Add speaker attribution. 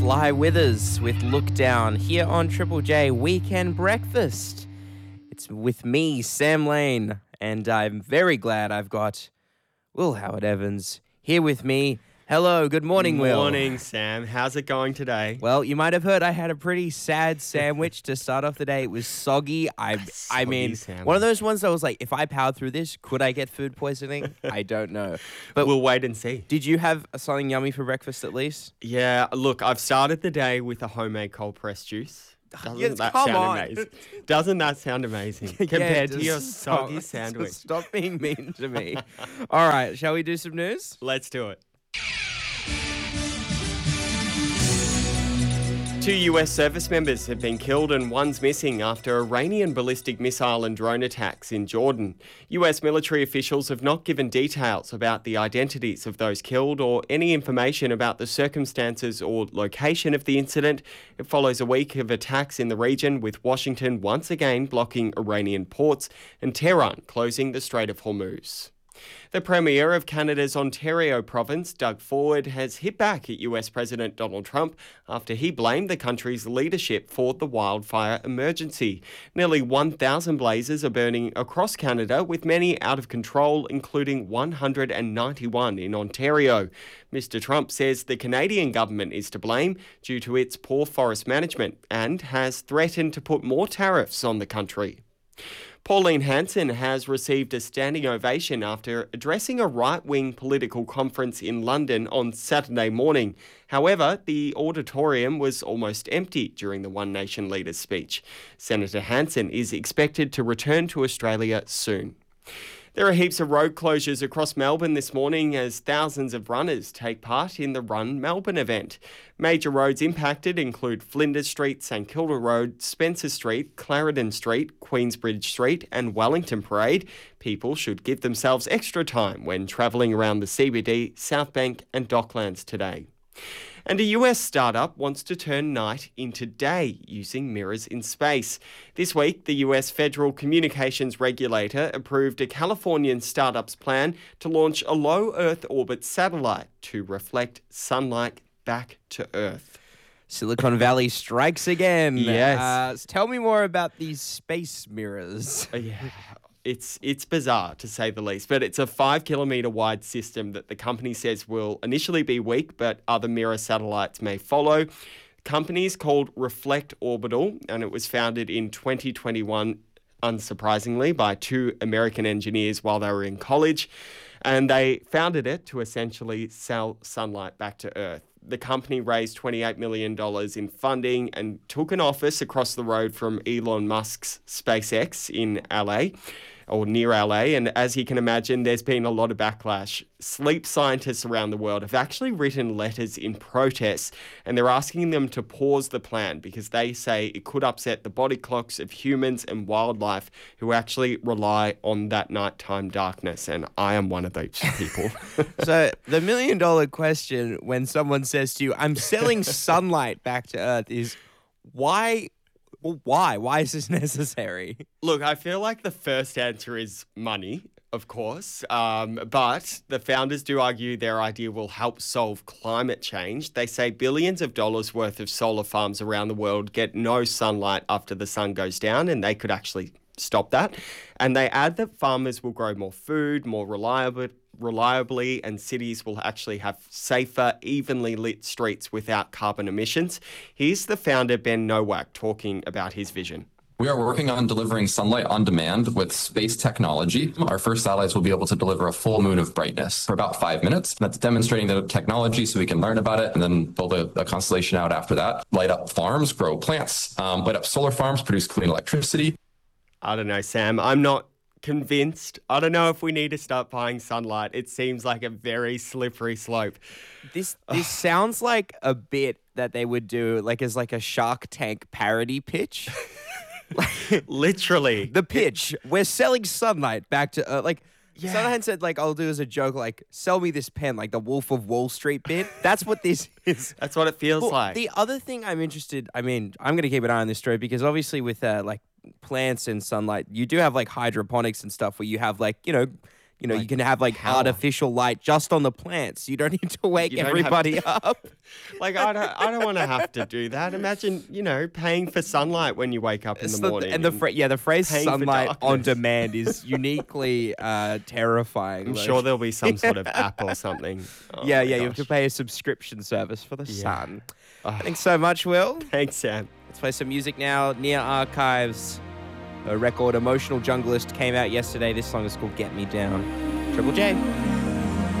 Speaker 1: Sly Withers with Look Down here on Triple J Weekend Breakfast. It's with me, Sam Lane, and I'm very glad I've got Will Howard Evans here with me. Hello, good morning, Will.
Speaker 2: Morning, Sam. How's it going today?
Speaker 1: Well, you might have heard I had a pretty sad sandwich to start off the day. It was soggy. I mean,
Speaker 2: sandwich.
Speaker 1: one of those ones that was like, if I powered through this, could I get food poisoning? I don't know. But
Speaker 2: We'll wait and see.
Speaker 1: did you have something yummy for breakfast at least?
Speaker 2: Yeah, look, I've started the day with a homemade cold pressed juice. Doesn't
Speaker 1: Yes,
Speaker 2: that
Speaker 1: come
Speaker 2: sound
Speaker 1: on.
Speaker 2: amazing? Doesn't that sound amazing compared to your soggy sandwich?
Speaker 1: Just stop being mean to me. All right, shall we do some news?
Speaker 2: Let's do it. 2 US service members have been killed and one's missing after Iranian ballistic missile and drone attacks in Jordan. US military officials have not given details about the identities of those killed or any information about the circumstances or location of the incident. It follows a week of attacks in the region, with Washington once again blocking Iranian ports and Tehran closing the Strait of Hormuz. The Premier of Canada's Ontario province, Doug Ford, has hit back at US President Donald Trump after he blamed the country's leadership for the wildfire emergency. Nearly 1,000 blazes are burning across Canada, with many out of control, including 191 in Ontario. Mr. Trump says the Canadian government is to blame due to its poor forest management and has threatened to put more tariffs on the country. Pauline Hanson has received a standing ovation after addressing a right-wing political conference in London on Saturday morning. However, the auditorium was almost empty during the One Nation leader's speech. Senator Hanson is expected to return to Australia soon. There are heaps of road closures across Melbourne this morning as thousands of runners take part in the Run Melbourne event. Major roads impacted include Flinders Street, St Kilda Road, Spencer Street, Clarendon Street, Queensbridge Street and Wellington Parade. People should give themselves extra time when travelling around the CBD, South Bank and Docklands today. And a US startup wants to turn night into day using mirrors in space. This week, the US Federal Communications Regulator approved a Californian startup's plan to launch a low Earth orbit satellite to reflect sunlight back to Earth.
Speaker 1: Silicon Valley strikes again.
Speaker 2: Yes.
Speaker 1: Tell me more about these space mirrors.
Speaker 2: Yeah. It's bizarre, to say the least, but it's a 5-kilometre wide system that the company says will initially be weak, but other mirror satellites may follow. The company is called Reflect Orbital, and it was founded in 2021, unsurprisingly, by 2 American engineers while they were in college, and they founded it to essentially sell sunlight back to Earth. The company raised $28 million in funding and took an office across the road from Elon Musk's SpaceX in LA, or near LA, and as you can imagine, there's been a lot of backlash. Sleep scientists around the world have actually written letters in protest, and they're asking them to pause the plan because they say it could upset the body clocks of humans and wildlife who actually rely on that nighttime darkness, and I am one of those people.
Speaker 1: So the $1 million question when someone says to you, I'm selling sunlight back to Earth is why? Well, why? Why is this necessary?
Speaker 2: Look, I feel like the first answer is money, of course, but the founders do argue their idea will help solve climate change. They say billions of dollars worth of solar farms around the world get no sunlight after the sun goes down, and they could actually stop that. And they add that farmers will grow more food, more reliably, and cities will actually have safer, evenly lit streets without carbon emissions. Here's the founder, Ben Nowak, talking about his vision.
Speaker 3: We are working on delivering sunlight on demand with space technology. Our first satellites will be able to deliver a full moon of brightness for about 5 minutes. That's demonstrating the technology so we can learn about it and then build a constellation out after that. Light up farms, grow plants, light up solar farms, produce clean electricity.
Speaker 2: I don't know, Sam. I'm not convinced. I don't know if we need to start buying sunlight. It seems like a very slippery slope.
Speaker 1: This sounds like a bit that they would do as a Shark Tank parody pitch.
Speaker 2: Literally.
Speaker 1: The pitch. We're selling sunlight back to Earth.
Speaker 2: Yeah.
Speaker 1: Someone said, I'll do as a joke, sell me this pen, the Wolf of Wall Street bit. That's what this is.
Speaker 2: That's what it feels like.
Speaker 1: The other thing I'm interested, I'm going to keep an eye on this story because obviously with plants and sunlight, you do have hydroponics and stuff where you have You know, you can have like
Speaker 2: power.
Speaker 1: artificial light just on the plants. You don't need to wake
Speaker 2: You don't have
Speaker 1: everybody up.
Speaker 2: Like, I don't want to have to do that. Imagine, paying for sunlight when you wake up in the morning.
Speaker 1: And the phrase
Speaker 2: paying for
Speaker 1: sunlight on
Speaker 2: darkness.
Speaker 1: demand is uniquely terrifying.
Speaker 2: I'm
Speaker 1: though.
Speaker 2: sure there'll be some sort of app or something. Oh
Speaker 1: yeah,
Speaker 2: my
Speaker 1: you have to
Speaker 2: gosh.
Speaker 1: pay a subscription service for the
Speaker 2: Yeah.
Speaker 1: sun.
Speaker 2: Oh,
Speaker 1: Thanks so much, Will.
Speaker 2: thanks, Sam.
Speaker 1: Let's play some music now. Near Archives, a record, Emotional Junglist, came out yesterday. This song is called Get Me Down. Triple J.